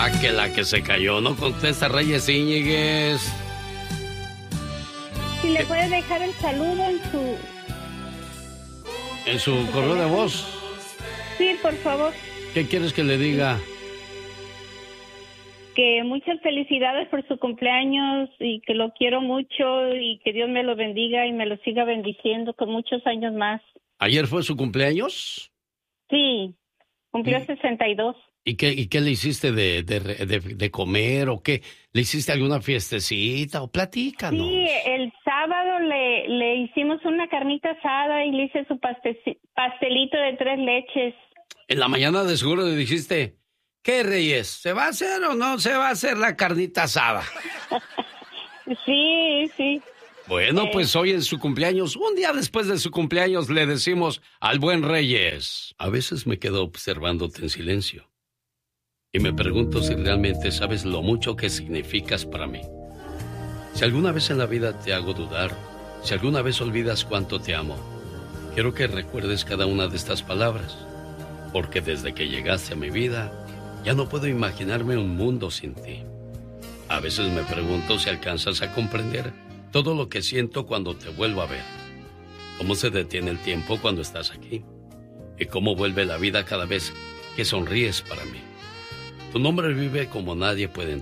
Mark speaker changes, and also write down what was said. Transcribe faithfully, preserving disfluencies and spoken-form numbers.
Speaker 1: Ah, que la que se cayó no contesta, Reyes Íñiguez.
Speaker 2: Si le puede dejar el saludo en su...
Speaker 1: ¿En su correo de voz?
Speaker 2: Sí, por favor.
Speaker 1: ¿Qué quieres que le diga?
Speaker 2: Que muchas felicidades por su cumpleaños y que lo quiero mucho y que Dios me lo bendiga y me lo siga bendiciendo con muchos años más.
Speaker 1: ¿Ayer fue su cumpleaños?
Speaker 2: Sí, cumplió
Speaker 1: ¿Y,
Speaker 2: sesenta y dos.
Speaker 1: ¿Y qué, y qué le hiciste de, de, de, de comer o qué? ¿Le hiciste alguna fiestecita o platícanos?
Speaker 2: Sí, el sábado le, le hicimos una carnita asada y le hice su paste- pastelito de tres leches.
Speaker 1: En la mañana de seguro le dijiste, ¿qué, Reyes? ¿Se va a hacer o no se va a hacer la carnita asada?
Speaker 2: Sí, sí.
Speaker 1: Bueno,
Speaker 2: eh.
Speaker 1: pues hoy en su cumpleaños, un día después de su cumpleaños, le decimos al buen Reyes. A veces me quedo observándote en silencio y me pregunto si realmente sabes lo mucho que significas para mí. Si alguna vez en la vida te hago dudar, si alguna vez olvidas cuánto te amo, quiero que recuerdes cada una de estas palabras, porque desde que llegaste a mi vida, ya no puedo imaginarme un mundo sin ti. A veces me pregunto si alcanzas a comprender todo lo que siento cuando te vuelvo a ver. Cómo se detiene el tiempo cuando estás aquí. Y cómo vuelve la vida cada vez que sonríes para mí. Tu nombre vive como nadie puede entender.